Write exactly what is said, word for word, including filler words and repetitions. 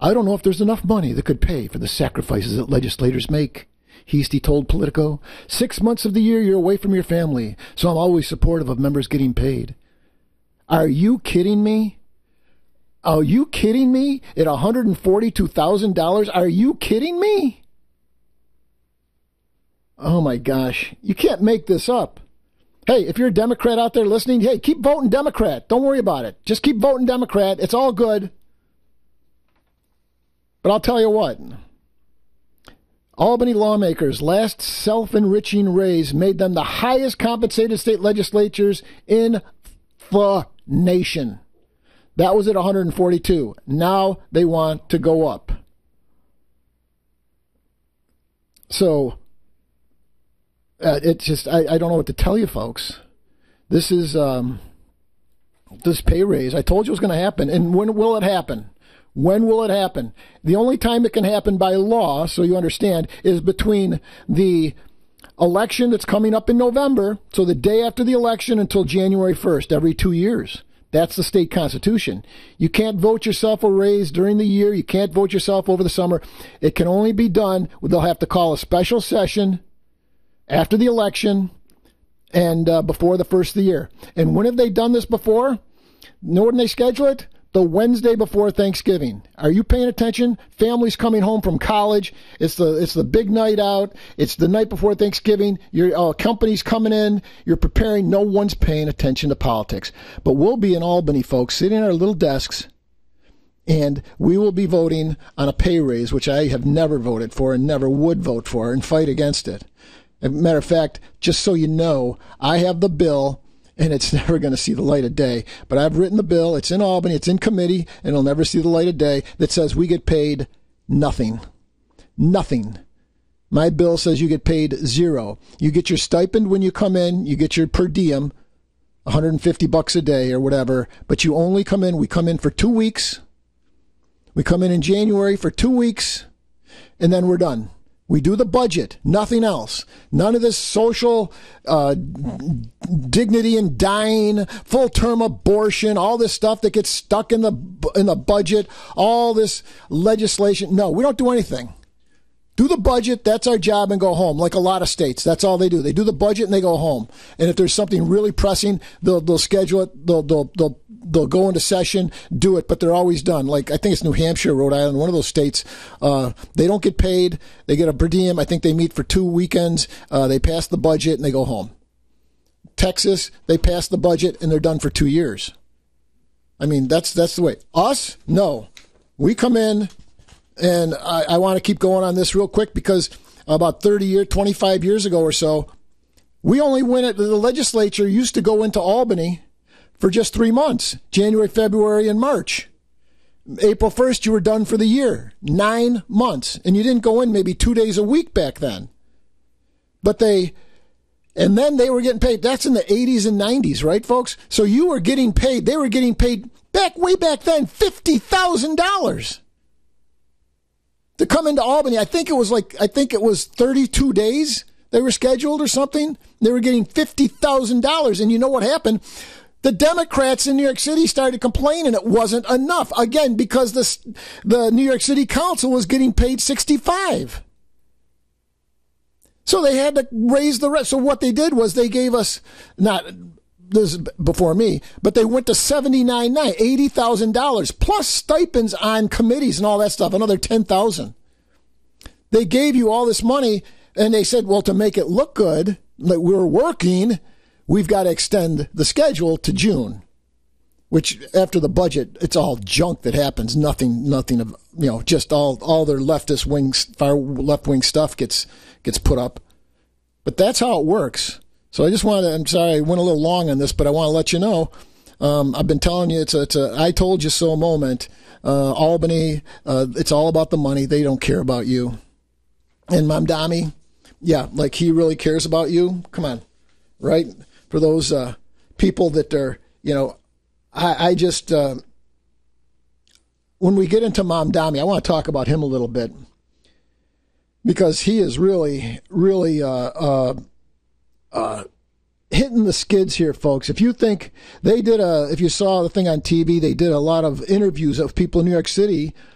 I don't know if there's enough money that could pay for the sacrifices that legislators make. Heastie told Politico, six months of the year you're away from your family, so I'm always supportive of members getting paid. Are you kidding me? Are you kidding me? At one hundred forty-two thousand dollars? Are you kidding me? Oh my gosh. You can't make this up. Hey, if you're a Democrat out there listening, hey, keep voting Democrat. Don't worry about it. Just keep voting Democrat. It's all good. But I'll tell you what. Albany lawmakers' last self-enriching raise made them the highest compensated state legislatures in the nation. That was at one hundred forty-two. Now they want to go up. So, uh, it's just, I, I don't know what to tell you, folks. This is, um, this pay raise, I told you it was going to happen. And when will it happen? When will it happen? The only time it can happen by law, so you understand, is between the election that's coming up in November, so the day after the election until January first, every two years. That's the state constitution. You can't vote yourself a raise during the year. You can't vote yourself over the summer. It can only be done, they'll have to call a special session after the election and uh, before the first of the year. And when have they done this before? Know when they schedule it? The Wednesday before Thanksgiving. Are you paying attention? Families coming home from college. It's the it's the big night out. It's the night before Thanksgiving. Your uh, company's coming in. You're preparing. No one's paying attention to politics. But we'll be in Albany, folks, sitting at our little desks, and we will be voting on a pay raise, which I have never voted for and never would vote for and fight against it. As a matter of fact, just so you know, I have the bill, and it's never going to see the light of day. But I've written the bill. It's in Albany. It's in committee, and it'll never see the light of day, that says we get paid nothing. Nothing. My bill says you get paid zero. You get your stipend when you come in. You get your per diem, one hundred fifty bucks a day or whatever. But you only come in. We come in for two weeks. We come in in January for two weeks, and then we're done. We do the budget, nothing else. None of this social uh, dignity in dying, full-term abortion, all this stuff that gets stuck in the in the budget, all this legislation. No, we don't do anything. Do the budget, that's our job, and go home, like a lot of states. That's all they do. They do the budget and they go home. And if there's something really pressing, they'll they'll schedule it, they'll they'll they'll they'll go into session, do it, but they're always done. Like, I think it's New Hampshire, Rhode Island, one of those states, uh, they don't get paid, they get a per diem, I think they meet for two weekends, uh, they pass the budget and they go home. Texas, they pass the budget and they're done for two years. I mean, that's that's the way. Us? No. We come in. And I, I want to keep going on this real quick because about thirty years, twenty-five years ago or so, we only went at the legislature used to go into Albany for just three months, January, February, and March. April first, you were done for the year, nine months. And you didn't go in maybe two days a week back then. But they, and then they were getting paid. That's in the eighties and nineties, right, folks? So you were getting paid. They were getting paid back way back then, fifty thousand dollars. To come into Albany. I think it was like, I think it was thirty-two days they were scheduled or something. They were getting fifty thousand dollars. And you know what happened? The Democrats in New York City started complaining it wasn't enough. Again, because the, the New York City Council was getting paid sixty-five. So they had to raise the rest. So what they did was they gave us, not this is before me, but they went to seventy-nine nine, eighty thousand dollars plus stipends on committees and all that stuff, another ten thousand. They gave you all this money and they said, well, to make it look good, like we're working, we've got to extend the schedule to June, which after the budget, it's all junk that happens. Nothing, nothing of, you know, just all, all their leftist wings, far left wing stuff gets, gets put up. But that's how it works. So I just wanted to, I'm sorry I went a little long on this, but I want to let you know, um, I've been telling you it's a, it's a I told you so moment. Uh, Albany, uh, it's all about the money. They don't care about you. And Mamdani, yeah, like he really cares about you. Come on, right? For those uh, people that are, you know, I, I just, uh, when we get into Mamdani, I want to talk about him a little bit because he is really, really, uh, uh, Uh, hitting the skids here, folks. If you think they did a, if you saw the thing on T V, they did a lot of interviews of people in New York City